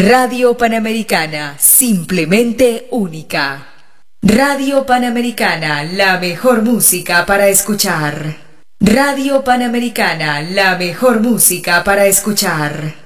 Radio Panamericana, simplemente única. Radio Panamericana, la mejor música para escuchar. Radio Panamericana, la mejor música para escuchar.